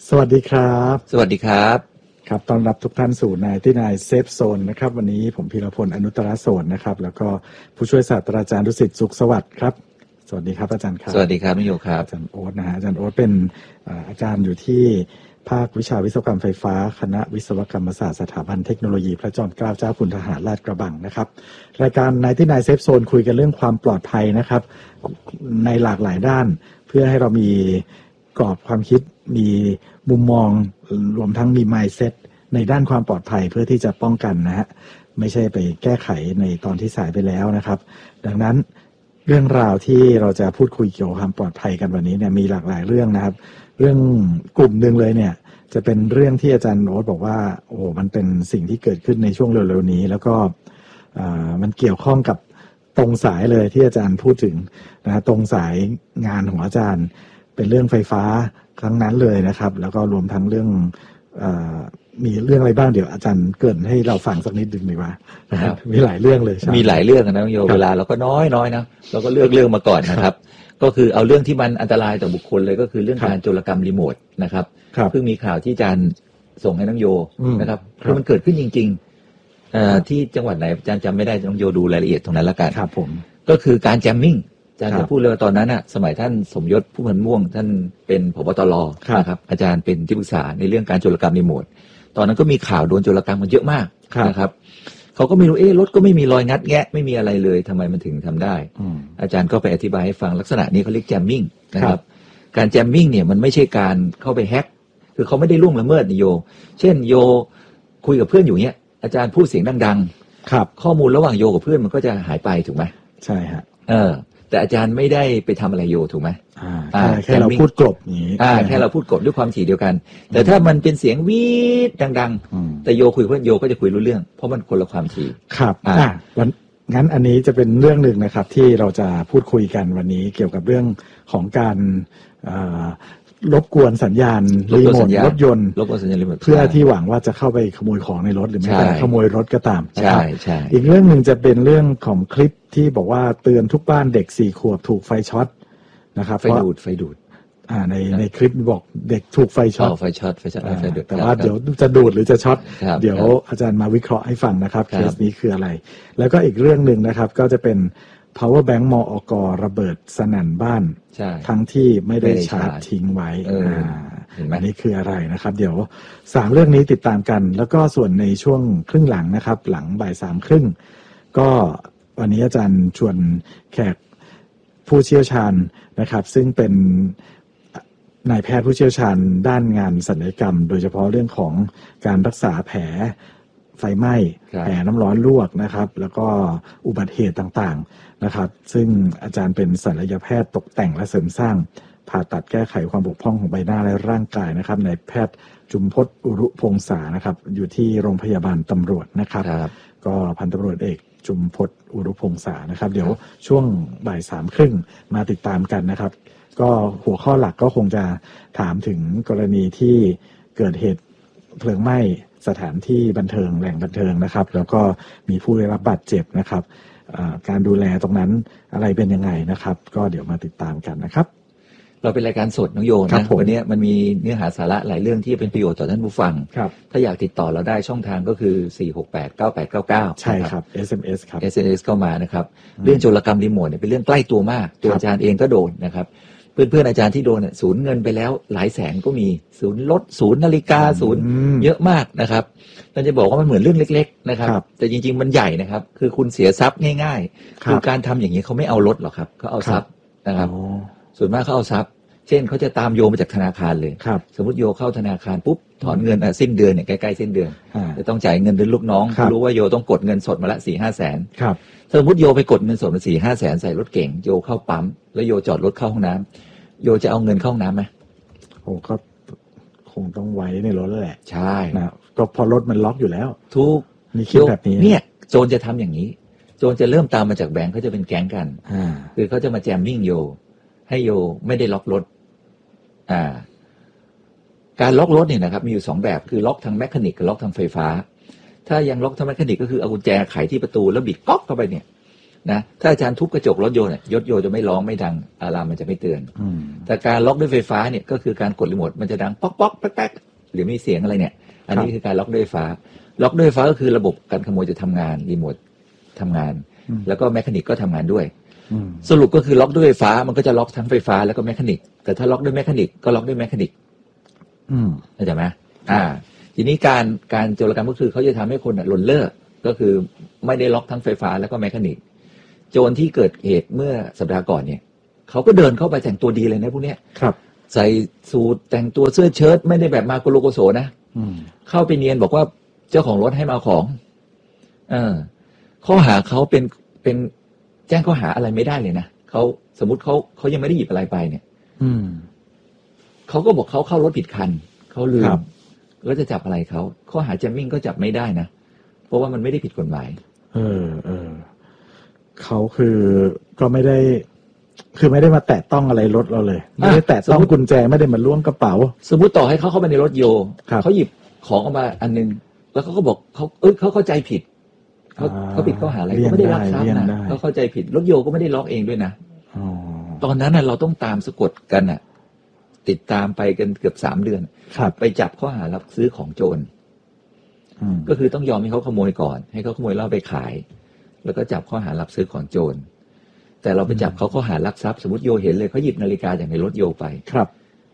สวัสดีครับสวัสดีครับครับต้อนรับทุกท่านสู่นายที่นายเซฟโซนนะครับวันนี้ผมพีรพลอนุตตรโสนนะครับแล้วก็ผู้ช่วยศาสตราจารย์ดุสิตสุขสวัสดิ์ครับสวัสดีครับอาจารย์ครับสวัสดีครับมิโยครับอาจารย์โอ๊ตนะฮะอาจารย์โอ๊ตเป็นอาจารย์อยู่ที่ภาควิชาวิศวกรรมไฟฟ้าคณะวิศวกรรมศาสตร์สถาบันเทคโนโลยีพระจอมเกล้าเจ้าคุณทหารราชกระบังนะครับรายการนายที่นายเซฟโซนคุยกันเรื่องความปลอดภัยนะครับในหลากหลายด้านเพื่อให้เรามีกรอบความคิดมีมุมมองรวมทั้งมี mindset ในด้านความปลอดภัยเพื่อที่จะป้องกันนะฮะไม่ใช่ไปแก้ไขในตอนที่สายไปแล้วนะครับดังนั้นเรื่องราวที่เราจะพูดคุยเกี่ยวกับความปลอดภัยกันวันนี้เนี่ยมีหลากหลายเรื่องนะครับเรื่องกลุ่มหนึ่งเลยเนี่ยจะเป็นเรื่องที่อาจารย์โอ๊ตบอกว่าโอ้มันเป็นสิ่งที่เกิดขึ้นในช่วงเร็วๆนี้แล้วก็มันเกี่ยวข้องกับตรงสายเลยที่อาจารย์พูดถึงนะตรงสายงานของอาจารย์เป็นเรื่องไฟฟ้าครั้งนั้นเลยนะครับแล้วก็รวมทั้งเรื่องมีเรื่องอะไรบ้างเดี๋ยวอาจารย์เกริ่นให้เราฟังสักนิดนึงดีกว่านะครับมีหลายเรื่องเลยมีหลายเรื่องนะโยเวลาเราก็น้อยนะเราก็เลือกเรื่องมาก่อนนะครับก็คือเอาเรื่องที่มันอันตรายต่อบุคคลเลยก็คือเรื่องการโจรกรรมรีโมทนะครับเพิ่งมีข่าวที่อาจารย์ส่งให้น้องโยนะครับคือมันเกิดขึ้นจริงๆที่จังหวัดไหนอาจารย์จำไม่ได้น้องโยดูรายละเอียดตรงนั้นละกันครับผมก็คือการแจมมิ่งอาจารย์จะพูดเลยว่าตอนนั้นน่ะสมัยท่านสมยศผู้พันม่วงท่านเป็นผบตรนะครับอาจารย์เป็นที่ปรึกษาในเรื่องการโจรกรรมรีโมทตอนนั้นก็มีข่าวโดนโจรกรรมกันเยอะมากนะครับเขาก็ไม่รู้รถก็ไม่มีรอยงัดแงะไม่มีอะไรเลยทำไมมันถึงทำได้อาจารย์ก็ไปอธิบายให้ฟังลักษณะนี้เขาเรียกแจมมิ่งนะครับการแจมมิ่งเนี่ยมันไม่ใช่การเข้าไปแฮกคือเขาไม่ได้ล่วงละเมิดนิโยเช่นโยคุยกับเพื่อนอยู่เนี้ยอาจารย์พูดเสียงดังๆข้อมูลระหว่างโยกับเพื่อนมันก็จะหายไปถูกไหมใช่ฮะแต่อาจารย์ไม่ได้ไปทำอะไรโยถูกไหมแค่เราพูดกลบนี้แค่เราพูดกลบด้วยความถี่เดียวกันแต่ถ้ามันเป็นเสียงวีดดังๆแต่โยคุยเพื่อนโยก็จะคุยรู้เรื่องเพราะมันคนละความถี่ครับงั้นอันนี้จะเป็นเรื่องหนึ่งนะครับที่เราจะพูดคุยกันวันนี้เกี่ยวกับเรื่องของการรบกวนสัญญาณรีโมทรถยนต์เพื่อที่หวังว่าจะเข้าไปขโมยของในรถหรือไม่แต่ขโมยรถก็ตามนะครับอีกเรื่องหนึ่งจะเป็นเรื่องของคลิปที่บอกว่าเตือนทุกบ้านเด็ก4 ขวบถูกไฟช็อตนะครับไฟดูดในคลิปบอกเด็กถูกไฟช็อตไฟช็อตแต่ว่าเดี๋ยวจะดูดหรือจะช็อตเดี๋ยวอาจารย์มาวิเคราะห์ให้ฟังนะครับเคสนี้คืออะไรแล้วก็อีกเรื่องหนึ่งนะครับก็จะเป็น power bank มอก.ระเบิดสนั่นบ้านทั้งที่ไม่ได้ชาร์จทิ้งไว้อันนี้คืออะไรนะครับเดี๋ยว3เรื่องนี้ติดตามกันแล้วก็ส่วนในช่วงครึ่งหลังนะครับหลังบ่าย3:30ก็วันนี้อาจารย์ชวนแขกผู้เชี่ยวชาญนะครับซึ่งเป็นนายแพทย์ผู้เชี่ยวชาญด้านงานศัลยกรรมโดยเฉพาะเรื่องของการรักษาแผลไฟไหม้แผลน้ำร้อนลวกนะครับแล้วก็อุบัติเหตุต่างๆนะครับซึ่งอาจารย์เป็นศัลยแพทย์ตกแต่งและเสริมสร้างผ่าตัดแก้ไขความบกพร่องของใบหน้าและร่างกายนะครับนายแพทย์จุมพจน์อุรุพงษานะครับอยู่ที่โรงพยาบาลตำรวจนะครับก็พันตำรวจเอกจุมพจน์อุรุพงษานะครับเดี๋ยวช่วงบ่าย3:30มาติดตามกันนะครับก็หัวข้อหลักก็คงจะถามถึงกรณีที่เกิดเหตุเพลิงไหม้สถานที่บันเทิงแหล่งบันเทิงนะครับแล้วก็มีผู้ได้รับบาดเจ็บนะครับการดูแลตรงนั้นอะไรเป็นยังไงนะครับก็เดี๋ยวมาติดตามกันนะครับเราเป็นรายการสดน้องโยนะวันนี้มันมีเนื้อหาสาระหลายเรื่องที่เป็นประโยชน์ต่อท่านผู้ฟังถ้าอยากติดต่อเราได้ช่องทางก็คือ4689899 ใช่ครับ SMS ครับ SMS เข้ามานะครับเรื่องโจรกรรมรีโมทเนี่ยเป็นเรื่องใกล้ตัวมากตัวอาจารย์เองก็โดนนะครับเพื่อนๆอาจารย์ที่โดนเนี่ยสูญเงินไปแล้วหลายแสนก็มีสูญรถสูญนาฬิกาสูญเยอะมากนะครับเราจะบอกว่ามันเหมือนเรื่องเล็กๆนะครับแต่จริงๆมันใหญ่นะครับคือคุณเสียทรัพย์ง่ายๆคือการทำอย่างนี้เขาไม่เอารถหรอกครับเขาเอาทรัพย์นะครับส่วนมากเขาเอาทรัพย์เช่นเขาจะตามโยมาจากธนาคารเลยสมมติโยเข้าธนาคารปุ๊บถอนเงินสิ้นเดือนเนี่ยใกล้ๆสิ้นเดือนจะต้องจ่ายเงินเดือนลูกน้องรู้ว่าโยต้องกดเงินสดมาละ 4-5 แสนสมมติโยไปกดเงินสดมา 4-5 แสนใส่รถเก๋งโยเข้าปั๊มแล้วโยจอดรถเข้าห้องน้ำโยจะเอาเงินเข้าห้องน้ำไหมโอ้ก็คงต้องไว้ในรถแล้วแหละใช่นะก็พอรถมันล็อกอยู่แล้วทุกมีคิดแบบนี้เนี่ยโจรจะทำอย่างนี้โจรจะเริ่มตามมาจากแบงค์เขาจะเป็นแก๊งกันคือเขาจะมาแจมมิ่งโยให้โยไม่ได้ล็อกรถการล็อกรถเนี่ยนะครับมีอยู่2แบบคือล็อกทางแมคานิกกับล็อกทางไฟฟ้าถ้ายังล็อกทางแมคานิกก็คือเอากุญแจไขที่ประตูแล้วบิดก๊อกเข้าไปเนี่ยนะถ้าอาจารย์ทุบกระจกรถยนต์รถยนต์จะไม่ร้องไม่ดังอะลามมันจะไม่เตือนแต่การล็อกด้วยไฟฟ้าเนี่ยก็คือการกดรีโมทมันจะดังป๊อกป๊อกแป๊กแป๊กหรือมีเสียงอะไรเนี่ยอันนี้คือการล็อกด้วยไฟฟ้าล็อกด้วยไฟฟ้าก็คือระบบการขโมยจะทำงานรีโมททำงานแล้วก็แมคานิกก็ทำงานด้วยสรุปก็คือล็อกด้วยไฟฟ้ามันก็จะล็อกทั้งไฟฟ้าแล้วก็แมคานิกแต่ถ้าล็อกด้วยแมคานิกก็ล็อกด้วยแมคานิกเข้าใจไหมทีนี้การโจรกรรมก็คือเขาจะทำให้คนหล่นเลิกก็คือไม่ได้ล็อกทั้งไฟฟ้าแล้วก็แมคานิกโจรที่เกิดเหตุเมื่อสัปดาห์ก่อนเนี่ยเขาก็เดินเข้าไปแต่งตัวดีเลยนะพวกเนี้ยครับใส่สูทแต่งตัวเสื้อเชิ้ตไม่ได้แบบมาโกโลโกโสนะเข้าไปเนียนบอกว่าเจ้าของรถให้มาเอาของข้อหาเขาเป็นแจ้งข้อหาอะไรไม่ได้เลยนะเขาสมมติเขายังไม่ได้หยิบอะไรไปเนี่ยเขาก็บอกเขาเข้ารถผิดคันเขาลืมแล้วจะจับอะไรเขาข้อหาแจมมิ่งก็จับไม่ได้นะเพราะว่ามันไม่ได้ผิดกฎหมายเขาคือก็ไม่ได้มาแตะต้องอะไรรถเราเลยไม่ได้แตะต้องกุญแจไม่ได้มาล้วงกระเป๋าสมมติต่อให้เขาเข้าไปในรถโยเขาหยิบของออกมาอันนึงแล้วเขาก็บอกเขาเข้าใจผิดเขาผิดข้อหาอะไรเขาไม่ได้ลักทรัพย์นะเขาเข้าใจผิดรถโยก็ไม่ได้ล็อกเองด้วยนะตอนนั้นเราต้องตามสะกดกันติดตามไปกันเกือบ3 เดือนไปจับข้อหารับซื้อของโจรก็คือต้องยอมให้เขาขโมยก่อนให้เขาขโมยแล้วไปขายแล้วก็จับข้อหารับซื้อของโจรแต่เราไปจับเขาข้อหาลักทรัพย์สมมติโยเห็นเลยเขาหยิบนาฬิกาจากในรถโยไปครับ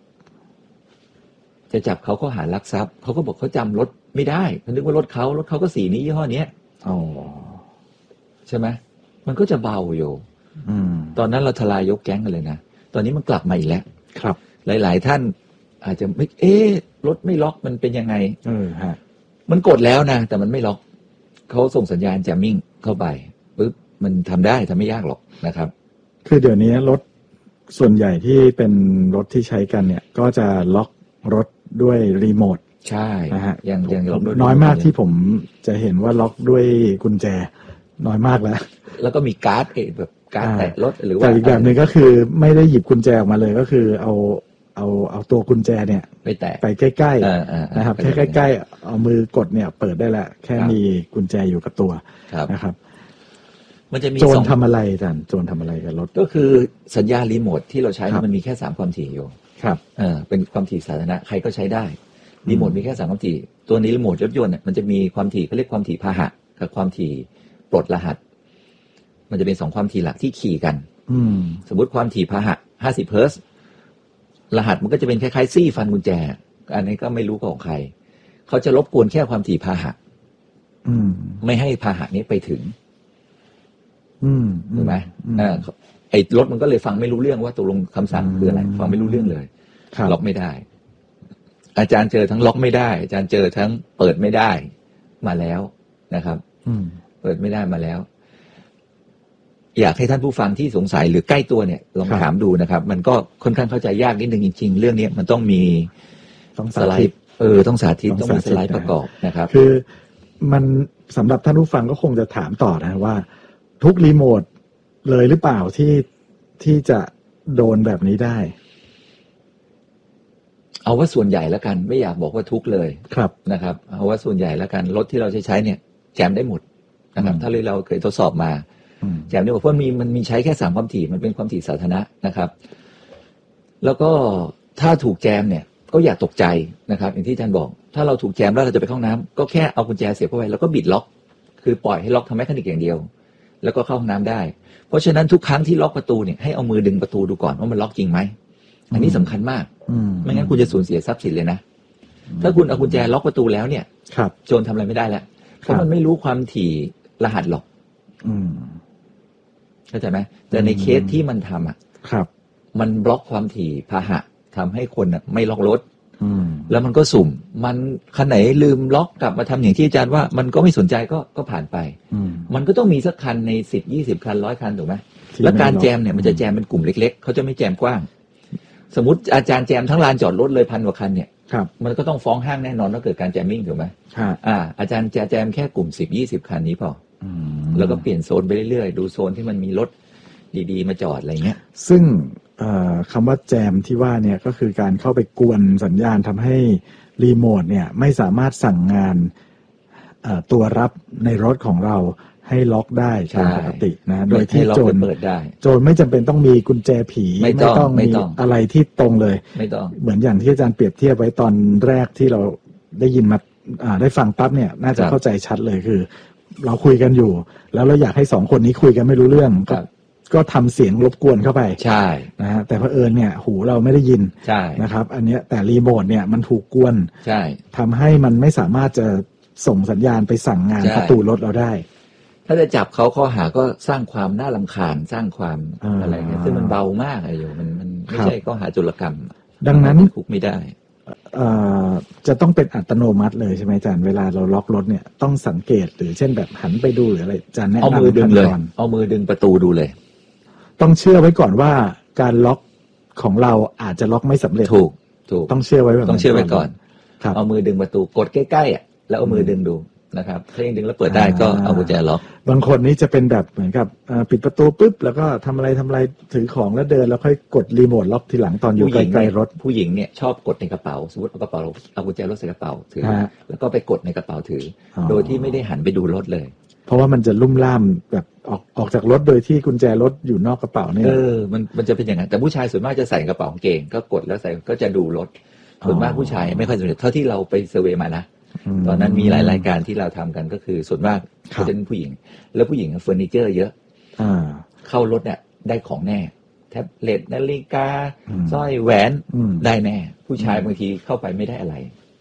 จะจับเขาข้อหาลักทรัพย์เขาก็บอกเขาจำรถไม่ได้เขาคิดว่ารถเขาก็สีนี้ยี่ห้อนี้ใช่ไหมมันก็จะเบาโยตอนนั้นเราทลายยกแก๊งกันเลยนะตอนนี้มันกลับมาอีกแล้วครับหลายๆท่านอาจจะไม่รถไม่ล็อกมันเป็นยังไงมันกดแล้วนะแต่มันไม่ล็อกเขาส่งสัญญาณแจมมิ่งเข้าไปปุ๊บมันทำได้ทำไม่ยากหรอกนะครับคือเดี๋ยวนี้รถส่วนใหญ่ที่เป็นรถที่ใช้กันเนี่ยก็จะล็อกรถด้วยรีโมทใช่นะฮะยังล็อกด้วยน้อยมากที่ผมจะเห็นว่าล็อกด้วยกุญแจน้อยมากแล้วก็มีการ์ดแบบการ์ดแตะรถหรือว่าแต่อีกแบบนึงก็คือไม่ได้หยิบกุญแจออกมาเลยก็คือเอาตัวกุญแจเนี่ยไปแตะไปใกล้ๆนะครับแค่ใกล้ๆเอามือกดเนี่ยเปิดได้แล้วแค่มีกุญแจอยู่กับตัวนะครับมันจะมีโจรทำอะไรอาจารย์โจรทำอะไรกับรถก็คือสัญญาณรีโมทที่เราใช้มันมีแค่3ความถี่อยู่ครับเป็นความถี่สาธารณะใครก็ใช้ได้รีโมทมีแค่3ความถี่ตัวนี้รีโมทรถยนต์เนี่ยมันจะมีความถี่เขาเรียกความถี่พาหะกับความถี่ปลดรหัสมันจะเป็น2ความถี่หลักที่ขี่กันสมมติความถี่พาหะ50 เฮิร์ตซ์รหัสมันก็จะเป็นคล้ายๆซี่ฟันกุญแจอันนี้ก็ไม่รู้ของใครเขาจะรบกวนแค่ความถี่พาหะไม่ให้พาหะนี้ไปถึงถูกไหมไอ้รถมันก็เลยฟังไม่รู้เรื่องว่าตกลงคำสั่งคืออะไรฟังไม่รู้เรื่องเลยล็อกไม่ได้อาจารย์เจอทั้งล็อกไม่ได้อาจารย์เจอทั้งเปิดไม่ได้มาแล้วนะครับเปิดไม่ได้มาแล้วอยากให้ท่านผู้ฟังที่สงสัยหรือใกล้ตัวเนี่ยลองถามดูนะครับมันก็ค่อนข้างเข้าใจยากนิดนึงจริงๆเรื่องนี้มันต้องมีสไลด์ต้องสาธิตต้องมีสไลด์ประกอบนะครับคือมันสำหรับท่านผู้ฟังก็คงจะถามต่อนะว่าทุกรีโมทเลยหรือเปล่าที่จะโดนแบบนี้ได้เอาว่าส่วนใหญ่แล้วกันไม่อยากบอกว่าทุกเลยครับนะครับเอาว่าส่วนใหญ่แล้วกันรถที่เราใช้เนี่ยแจมได้หมดนะครับถ้าเราเคยทดสอบมาแจมได้หมดเพราะมันมีใช้แค่3ความถี่มันเป็นความถี่สาธารณะนะครับแล้วก็ถ้าถูกแจมเนี่ยก็อย่าตกใจนะครับอย่างที่อาจารย์บอกถ้าเราถูกแจมแล้วเราจะไปเข้าห้องน้ำก็แค่เอากุญแจเสียบเข้าไปแล้วก็บิดล็อกคือปล่อยให้ล็อกทำแมคานิกอย่างเดียวแล้วก็เข้าห้องน้ำได้เพราะฉะนั้นทุกครั้งที่ล็อกประตูเนี่ยให้เอามือดึงประตูดูก่อนว่ามันล็อกจริงไหมอันนี้สำคัญมากไม่งั้นคุณจะสูญเสียทรัพย์สินเลยนะถ้าคุณเอากุญแจล็อกประตูแล้วเนี่ยโจรทำอะไรไม่ได้แล้วเพราะมันไม่รู้ความถี่รหัสหรอกเข้าใจไหมแต่ในเคสที่มันทำมันบล็อกความถี่พาหะทำให้คนไม่ล็อกรถแล้วมันก็สุ่มมันคันไหนลืมล็อกกลับมาทำอย่างที่อาจารย์ว่ามันก็ไม่สนใจก็ผ่านไปมันก็ต้องมีสักคันใน10-20 คัน100 คันถูกไหมแล้วการแจมเนี่ยมันจะแจมเป็นกลุ่มเล็กๆเขาจะไม่แจมกว้างสมมติอาจารย์แจมทั้งลานจอดรถเลย1,000 กว่าคันเนี่ยมันก็ต้องฟ้องห้างแน่นอนว่าเกิดการแจมมิ่งถูกไหมอาจารย์จะแจมแค่กลุ่ม10-20 คันนี้พอแล้วก็เปลี่ยนโซนไปเรื่อยๆดูโซนที่มันมีรถดีๆมาจอดอะไรเงี้ยซึ่งคำว่าแจมที่ว่าเนี่ยก็คือการเข้าไปกวนสัญญาณทำให้รีโมทเนี่ยไม่สามารถสั่งงานตัวรับในรถของเราให้ล็อกได้ตามปกตินะโดยที่โจรเปิดได้โจรไม่จำเป็นต้องมีกุญแจผีไม่ต้องมีอะไรที่ตรงเลยไม่ต้องเหมือนอย่างที่อาจารย์เปรียบเทียบไว้ตอนแรกที่เราได้ยินมาได้ฟังปั๊บเนี่ยน่าจะเข้าใจชัดเลยคือเราคุยกันอยู่แล้วเราอยากให้2คนนี้คุยกันไม่รู้เรื่องก็ทำเสียงรบกวนเข้าไปใช่นะฮะแต่เผอิญเนี่ยหูเราไม่ได้ยินใช่นะครับอันเนี้ยแต่รีโมทเนี่ยมันถูกกวนใช่ทำให้มันไม่สามารถจะส่งสัญญาณไปสั่งงานประตูรถเราได้ถ้าจะจับเขาข้อหาก็สร้างความน่ารำคาญสร้างความอะไรเงี้ยซึ่งมันเบามากอะโยมันไม่ใช่ข้อหาโจรกรรมดังนั้นคุกไม่ได้จะต้องเป็นอัตโนมัติเลยใช่ไหมอาจารย์เวลาเราล็อกรถเนี่ยต้องสังเกตหรือเช่นแบบหันไปดูหรืออะไรอาจารย์แนะนำเอามือดึงเลยเอามือดึงประตูดูเลยต้องเชื่อไว้ก่อนว่าการล็อกของเราอาจจะล็อกไม่สำเร็จถูกต้องเชื่อไว้ต้องเชื่อไว้ก่อนเอามือดึงประตูกดใกล้ๆอ่ะแล้วเอามือดึงดูนะครับถ้ายังดึงแล้วเปิดได้ก็เอากุญแจล็อกบางคนนี่จะเป็นแบบเหมือนกับปิดประตูปุ๊บแล้วก็ทำอะไรถือของแล้วเดินแล้วค่อยกดรีโมทล็อกทีหลังตอนอยู่ใกล้ๆรถผู้หญิงเนี่ยชอบกดในกระเป๋าสมมติเอากระเป๋าเอากุญแจรถใส่กระเป๋าถือแล้วก็ไปกดในกระเป๋าถือโดยที่ไม่ได้หันไปดูรถเลยเพราะว่ามันจะลุ่มล่ามแบบออกจากรถโดยที่กุญแจรถอยู่นอกกระเป๋าเนี่ยมันจะเป็นอย่างนั้นแต่ผู้ชายส่วนมากจะใส่กระเป๋ากางเกงก็กดแล้วใส่ก็จะดูรถส่วนมากผู้ชายไม่ค่อยสนใจเท่าที่เราไปเซอร์เวย์มานะตอนนั้นมีหลายรายการที่เราทำกันก็คือส่วนมากเขาจะเป็นผู้หญิงแล้วผู้หญิงเฟอร์นิเจอร์เยอะเข้ารถเนี่ยได้ของแน่แท็บเล็ตนาฬิกาสร้อยแหวนได้แน่ผู้ชายบางทีเข้าไปไม่ได้อะไร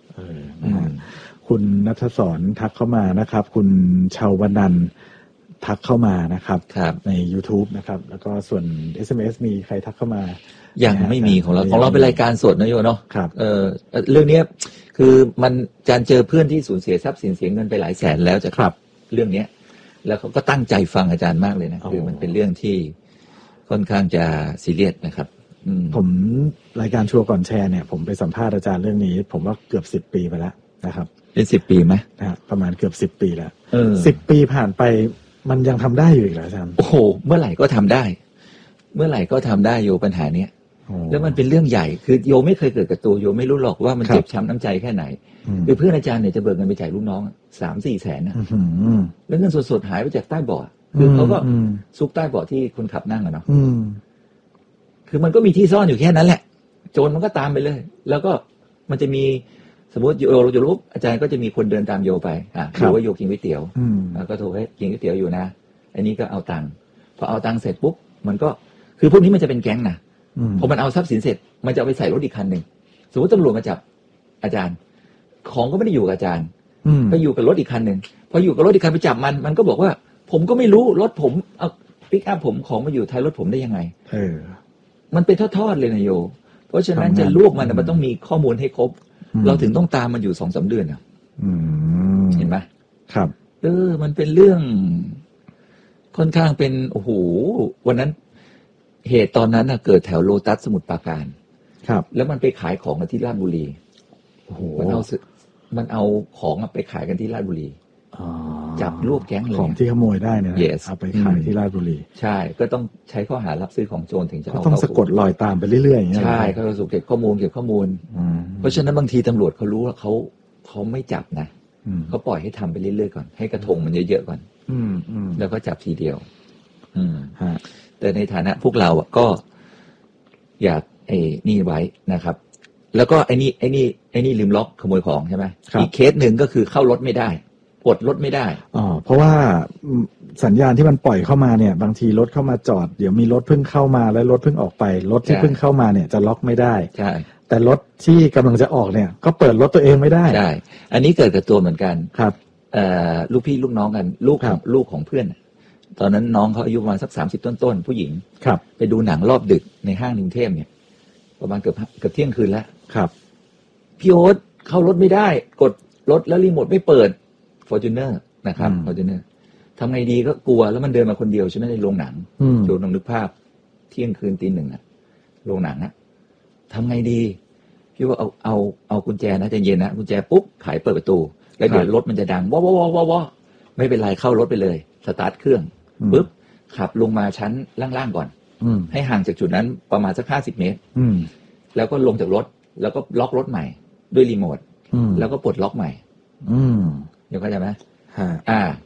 คุณณัฐศรทักเข้ามานะครับคุณชาววนันท์ทักเข้ามานะครับใน YouTube นะครับแล้วก็ส่วน SMS มีใครทักเข้ามายังไม่มีของเราเป็นรายการสดนะโยเนาะครับเรื่องนี้คือมันการเจอเพื่อนที่สูญเสียทรัพย์สินเสียเงินไปหลายแสนแล้วจะครับเรื่องนี้แล้วเขาก็ตั้งใจฟังอาจารย์มากเลยนะคือมันเป็นเรื่องที่ค่อนข้างจะซีเรียสนะครับผมรายการชัวร์ก่อนแชร์เนี่ยผมไปสัมภาษณ์อาจารย์เรื่องนี้ผมว่าเกือบ10 ปีไปแล้วนะครับเป็น10 ปีไหมประมาณเกือบ10 ปีแล้ว10 ปีผ่านไปมันยังทำได้อยู่อีกเหรออาจารย์โอ้โหเมื่อไหร่ก็ทำได้เมื่อไหร่ก็ทำได้โยปัญหาเนี้ยแล้วมันเป็นเรื่องใหญ่คือโยไม่เคยเกิดกับตัวโยไม่รู้หรอกว่ามันเจ็บช้ำน้ำใจแค่ไหนคือเพื่อนอาจารย์เนี่ยจะเบิกเงินไปจ่ายลูกน้อง 3-4 แสนนะแล้วเงินสดๆหายไปจากใต้เบาะคือเขาก็ซุกใต้เบาะที่คนขับนั่งอะเนาะคือมันก็มีที่ซ่อนอยู่แค่นั้นแหละโจรมันก็ตามไปเลยแล้วก็มันจะมีสมมติโยรู้อาจารย์ก็จะมีคนเดินตามโยไปดูว่าโยกินก๋วยเตี๋ยวก็โทรให้กินก๋วยเตี๋ยวอยู่นะอันนี้ก็เอาตังค์พอเอาตังค์เสร็จปุ๊บมันก็คือพวกนี้มันจะเป็นแก๊งนะพอมันเอาทรัพย์สินเสร็จมันจะเอาไปใส่รถอีกคันหนึ่งสมมติตำรวจมาจับอาจารย์ของก็ไม่ได้อยู่กับอาจารย์ไปอยู่กับรถอีกคันหนึ่งพออยู่กับรถอีกคันไปจับมันก็บอกว่าผมก็ไม่รู้รถผมเอาปิกอัพผมของมาอยู่ท้ายรถผมได้ยังไงมันเป็นทอดๆเลยนะโยเพราะฉะนั้นจะรวบมันต้องมีข้อมูลให้ครบเราถึงต้องตามมันอยู่ 2-3 เดือนอ่ะเห็นไหมครับมันเป็นเรื่องค่อนข้างเป็นโอ้โหวันนั้นเหตุตอนนั้นเกิดแถวโลตัสสมุทรปราการครับแล้วมันไปขายของกันที่ราชบุรีโอ้โหมันเอาของไปขายกันที่ราชบุรีจับรวบแก๊งเลยของที่ขโมยได้เนี่ยเอาไปขายที่ราชบุรีใช่ก็ต้องใช้ข้อหารับซื้อของโจรถึงจะต้องสะกดรอยตามไปเรื่อยๆอย่างเงี้ยใช่เขาจะเก็บข้อมูลเพราะฉะนั้นบางทีตำรวจเขารู้ว่าเขาไม่จับนะเขาปล่อยให้ทำไปเรื่อยๆก่อนให้กระทงมันเยอะๆก่อนแล้วก็จับทีเดียวแต่ในฐานะพวกเราก็อยากนี่ไว้นะครับแล้วก็ไอ้นี่ลืมล็อกขโมยของใช่ไหมอีกเคสหนึ่งก็คือเข้ารถไม่ได้กดรถไม่ได้เพราะว่าสัญญาณที่มันปล่อยเข้ามาเนี่ยบางทีรถเข้ามาจอดเดี๋ยวมีรถเพิ่งเข้ามาแล้วรถเพิ่งออกไปรถที่เพิ่งเข้ามาเนี่ยจะล็อกไม่ได้ใช่แต่รถที่กำลังจะออกเนี่ยก็เปิดรถตัวเองไม่ได้ใช่อันนี้เกิดกับตัวเหมือนกันครับลูกพี่ลูกน้องกันลูกของเพื่อนตอนนั้นน้องเขาอายุประมาณสัก30ต้นผู้หญิงครับไปดูหนังรอบดึกในห้างกรุงเทพเนี่ยประมาณเกือบเที่ยงคืนแล้วครับพี่โอ๊ตเข้ารถไม่ได้กดรถแล้วรีโมทไม่เปิดFortuner นะครับ Fortuner ทำไงดีก็กลัวแล้วมันเดินมาคนเดียวใช่ไหมในโรงหนังโดนลองนึกภาพเที่ยงคืนตี 1โรงหนังทำไงดีพี่ว่าเอากุญแจนะใจเย็นนะกุญแจปุ๊บไขเปิดประตูแล้วเดี๋ยวรถมันจะดังว้าวไม่เป็นไรเข้ารถไปเลยสตาร์ทเครื่องปุ๊บขับลงมาชั้นล่างๆก่อนให้ห่างจากจุดนั้นประมาณสัก50 เมตรแล้วก็ลงจากรถแล้วก็ล็อกรถใหม่ด้วยรีโมทแล้วก็ปลดล็อกใหม่เดี๋ยวเข้าใจไหม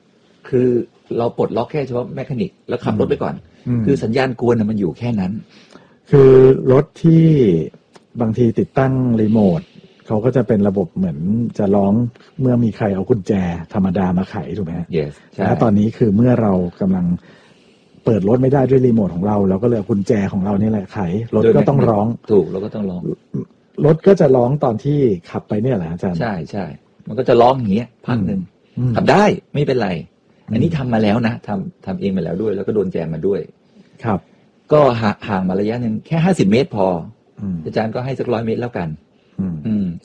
คือเราปลดล็อกแค่เฉพาะแมคานิกแล้วขับรถไปก่อนคือสัญญาณกวนมันอยู่แค่นั้นคือรถที่บางทีติดตั้งรีโมทเขาก็จะเป็นระบบเหมือนจะร้องเมื่อมีใครเอากุญแจธรรมดามาไขถูกไหม yes ใช่แล้วตอนนี้คือเมื่อเรากำลังเปิดรถไม่ได้ด้วยรีโมทของเราเราก็เลยเอากุญแจของเรานี่แหละไขรถก็ต้องร้องถูกเราก็ต้องร้องรถก็จะร้องตอนที่ขับไปเนี่ยแหละอาจารย์ใช่ใช่มันก็จะร้องอย่างเงี้ยพักหนึ่งทำได้ไม่เป็นไรอันนี้ทำมาแล้วนะทำเองมาแล้วด้วยแล้วก็โดนแจมมาด้วยครับก็ห่างมาระยะหนึ่งแค่50 เมตรพออาจารย์ก็ให้สัก100 เมตรแล้วกัน